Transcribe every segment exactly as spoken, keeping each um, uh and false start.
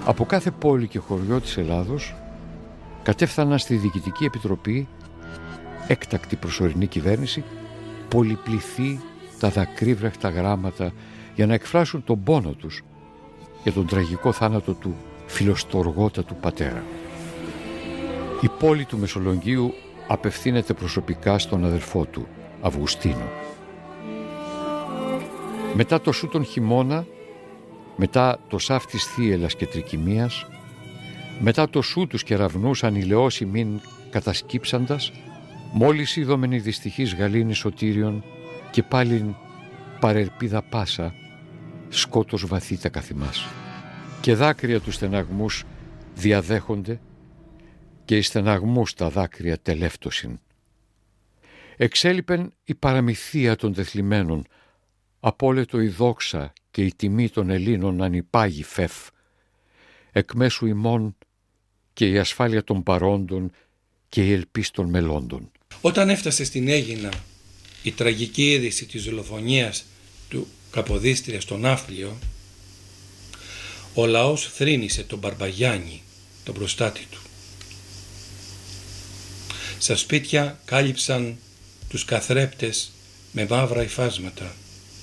Από κάθε πόλη και χωριό της Ελλάδος κατέφθαναν στη Διοικητική Επιτροπή, έκτακτη προσωρινή κυβέρνηση, πολυπληθή τα δακρύβρεχτα γράμματα για να εκφράσουν τον πόνο τους για τον τραγικό θάνατο του φιλοστοργότατου πατέρα. Η πόλη του Μεσολογγίου απευθύνεται προσωπικά στον αδερφό του, Αυγουστίνο. Μετά το σου τον χειμώνα, μετά το σάφ της θύελλας και τρικυμίας, μετά το σου τους κεραυνούς ανηλαιώσει μην κατασκύψαντας, μόλις είδομεν η δυστυχής γαλήνη σωτήριον και πάλιν παρελπίδα πάσα, σκότος βαθύ τα καθημάς. Και δάκρυα τους στεναγμούς διαδέχονται και οι στεναγμούς τα δάκρυα τελεύτωσιν. Εξέλιπεν η παραμυθία των τεθλιμμένων, απόλετο η δόξα και η τιμή των Ελλήνων ανυπάγει φεύ, εκ μέσου ημών και η ασφάλεια των παρόντων και η ελπίς των μελώντων. Όταν έφτασε στην Αίγινα η τραγική είδηση της δολοφονίας του Καποδίστρια στον Ναύπλιο, ο λαός θρήνησε τον Μπαρμπαγιάννη, τον προστάτη του. Στα σπίτια κάλυψαν τους καθρέπτες με μαύρα υφάσματα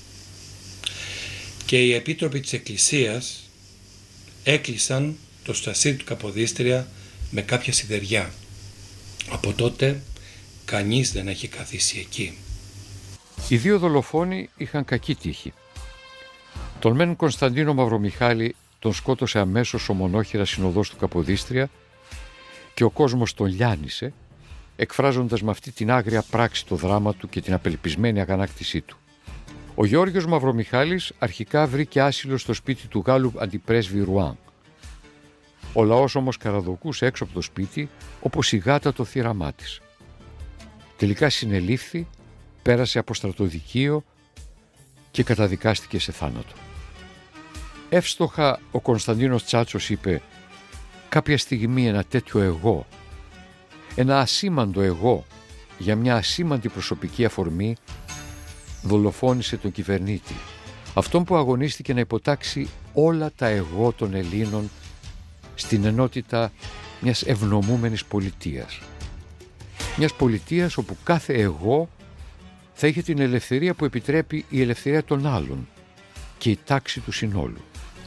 και οι επίτροποι της Εκκλησίας έκλεισαν το στασίρι του Καποδίστρια με κάποια σιδεριά. Από τότε κανείς δεν έχει καθίσει εκεί. Οι δύο δολοφόνοι είχαν κακή τύχη. Τον μεν Κωνσταντίνο Μαυρομιχάλη τον σκότωσε αμέσως ο μονόχειρας συνοδός του Καποδίστρια και ο κόσμος τον λιάνισε, εκφράζοντας με αυτή την άγρια πράξη το δράμα του και την απελπισμένη αγανάκτησή του. Ο Γεώργιος Μαυρομιχάλης αρχικά βρήκε άσυλο στο σπίτι του Γάλλου αντιπρέσβη Ρουάν. Ο λαός όμως καραδοκούσε έξω από το σπίτι όπως η γάτα το θύραμά της. Τελικά συνελήφθη, πέρασε από στρατοδικείο και καταδικάστηκε σε θάνατο. Εύστοχα ο Κωνσταντίνος Τσάτσος είπε: κάποια στιγμή ένα τέτοιο εγώ, ένα ασήμαντο εγώ για μια ασήμαντη προσωπική αφορμή, δολοφόνησε τον κυβερνήτη, αυτόν που αγωνίστηκε να υποτάξει όλα τα εγώ των Ελλήνων στην ενότητα μιας ευνομούμενης πολιτείας. Μιας πολιτείας όπου κάθε εγώ θα είχε την ελευθερία που επιτρέπει η ελευθερία των άλλων και η τάξη του συνόλου.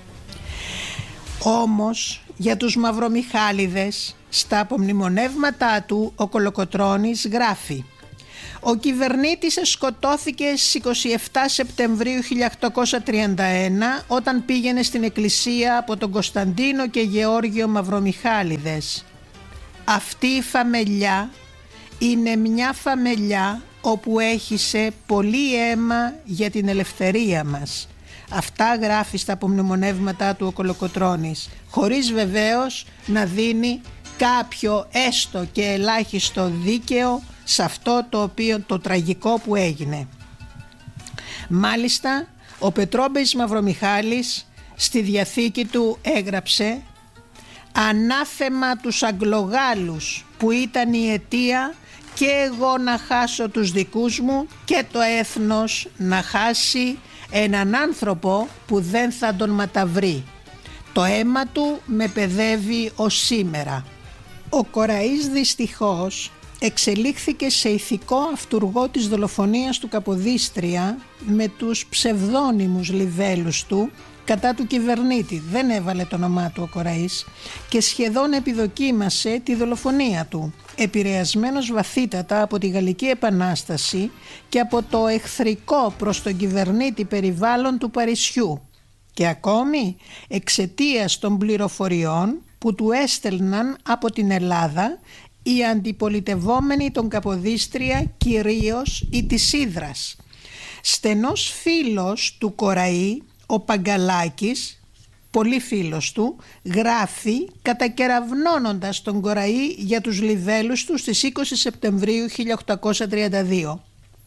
Όμως για τους Μαυρομιχάληδες στα απομνημονεύματά του ο Κολοκοτρώνης γράφει: ο κυβερνήτης σκοτώθηκε στις είκοσι επτά Σεπτεμβρίου χίλια οκτακόσια τριάντα ένα όταν πήγαινε στην εκκλησία από τον Κωνσταντίνο και Γεώργιο Μαυρομιχάληδες. Αυτή η φαμελιά είναι μια φαμελιά όπου έχισε πολύ αίμα για την ελευθερία μας. Αυτά γράφει στα απομνημονεύματά του ο Κολοκοτρώνης, χωρίς βεβαίως να δίνει κάποιο έστω και ελάχιστο δίκαιο σε αυτό το οποίο το τραγικό που έγινε. Μάλιστα ο Πετρόμπης Μαυρομιχάλης στη διαθήκη του έγραψε: ανάθεμα τους Αγγλογάλους που ήταν η αιτία και εγώ να χάσω τους δικούς μου και το έθνος να χάσει έναν άνθρωπο που δεν θα τον ματαβρεί. Το αίμα του με παιδεύει ως σήμερα. Ο Κοραής δυστυχώς εξελίχθηκε σε ηθικό αυτουργό της δολοφονίας του Καποδίστρια με τους ψευδόνυμους λιβέλους του κατά του κυβερνήτη. Δεν έβαλε το όνομά του ο Κοραής και σχεδόν επιδοκίμασε τη δολοφονία του, επηρεασμένος βαθύτατα από τη Γαλλική Επανάσταση και από το εχθρικό προς τον κυβερνήτη περιβάλλον του Παρισιού και ακόμη εξαιτίας των πληροφοριών που του έστελναν από την Ελλάδα οι αντιπολιτευόμενοι των Καποδίστρια, κυρίως οι της Ύδρας. Στενός φίλος του Κοραή, ο Παγκαλάκης, πολύ φίλος του, γράφει κατακεραυνώνοντας τον Κοραή για τους λιβέλους του στις είκοσι Σεπτεμβρίου χίλια οκτακόσια τριάντα δύο.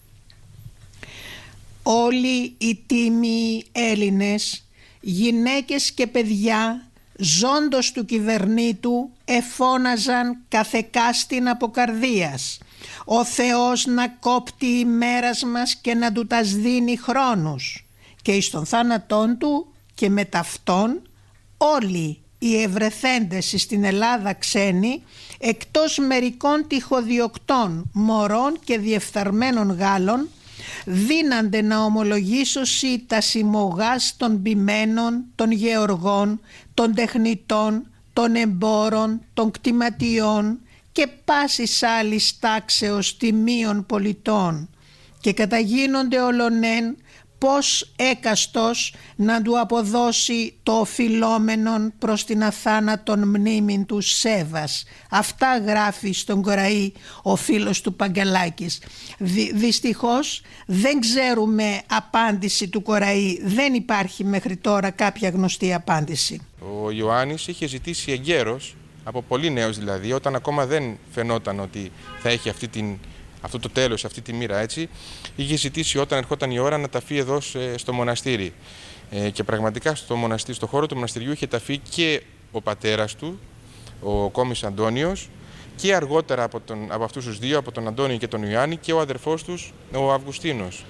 Όλοι οι τίμοι Έλληνες, γυναίκες και παιδιά, ζώντος του κυβερνήτου, εφώναζαν καθεκάστην από καρδίας: ο Θεός να κόπτει ημέρας μας και να του τας δίνει χρόνους. Και εις τον θάνατόν του και με ταυτόν όλοι οι ευρεθέντες στην Ελλάδα ξένοι, εκτός μερικών τυχοδιοκτών μωρών και διεφθαρμένων Γάλλων, δύνανται να ομολογήσωσι τα συμμογάς των ποιμένων, των γεωργών, των τεχνητών, των εμπόρων, των κτηματιών και πάσης άλλης τάξεως τιμίων πολιτών, και καταγίνονται ολονέν πως έκαστος να του αποδώσει το οφειλόμενον προς την αθάνατον μνήμην του Σέβας. Αυτά γράφει στον Κοραή ο φίλος του Παγκαλάκης. Δυ, δυστυχώς δεν ξέρουμε απάντηση του Κοραή, δεν υπάρχει μέχρι τώρα κάποια γνωστή απάντηση. Ο Ιωάννης είχε ζητήσει εγκαίρως, από πολύ νέος δηλαδή, όταν ακόμα δεν φαινόταν ότι θα έχει αυτή την αυτό το τέλος, αυτή τη μοίρα, έτσι, είχε ζητήσει όταν ερχόταν η ώρα να ταφεί εδώ στο μοναστήρι. Ε, και πραγματικά στο, μοναστήρι, στο χώρο του μοναστηριού είχε ταφεί και ο πατέρας του, ο Κόμης Αντώνιος, και αργότερα από, τον, από αυτούς τους δύο, από τον Αντώνιο και τον Ιωάννη, και ο αδερφός τους, ο Αυγουστίνος.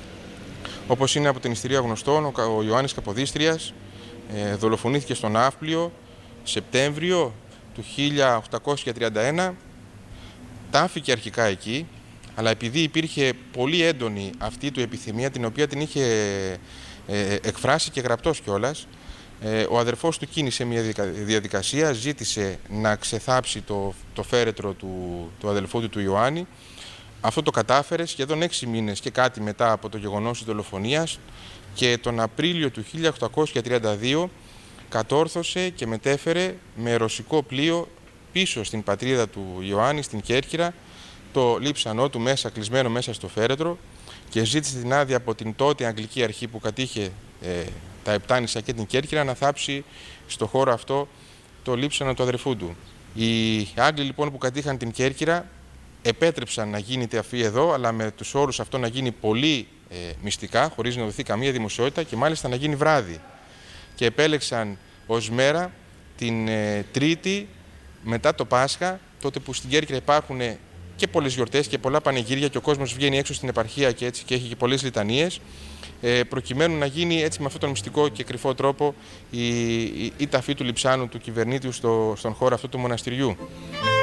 Όπως είναι από την ιστορία γνωστόν, ο, ο Ιωάννης Καποδίστριας ε, δολοφονήθηκε στον Ναύπλιο Σεπτέμβριο του χίλια οκτακόσια τριάντα ένα, τάφηκε αρχικά εκεί, αλλά επειδή υπήρχε πολύ έντονη αυτή του επιθυμία, την οποία την είχε ε, εκφράσει και γραπτός κιόλας, ε, ο αδερφός του κίνησε μια διαδικασία, ζήτησε να ξεθάψει το, το φέρετρο του, του αδελφού του, του Ιωάννη. Αυτό το κατάφερε σχεδόν έξι μήνες και κάτι μετά από το γεγονός της δολοφονίας, και τον Απρίλιο του χίλια οκτακόσια τριάντα δύο κατόρθωσε και μετέφερε με ρωσικό πλοίο πίσω στην πατρίδα του Ιωάννη, στην Κέρκυρα, το λείψανό του μέσα, κλεισμένο μέσα στο φέρετρο, και ζήτησε την άδεια από την τότε Αγγλική Αρχή που κατήχε ε, τα Επτάνησα και την Κέρκυρα να θάψει στο χώρο αυτό το λείψανο του αδερφού του. Οι Άγγλοι λοιπόν που κατήχαν την Κέρκυρα επέτρεψαν να γίνει ταφή εδώ, αλλά με τους όρους αυτό να γίνει πολύ ε, μυστικά, χωρίς να δοθεί καμία δημοσιότητα, και μάλιστα να γίνει βράδυ. Και επέλεξαν ως μέρα την ε, Τρίτη μετά το Πάσχα, τότε που στην Κέρκυρα υπάρχουν και πολλές γιορτές και πολλά πανηγύρια και ο κόσμος βγαίνει έξω στην επαρχία και έτσι και έχει και πολλές λιτανίες, ε, προκειμένου να γίνει έτσι με αυτόν τον μυστικό και κρυφό τρόπο η, η, η ταφή του λειψάνου του κυβερνήτιου στο, στον χώρο αυτού του μοναστηριού.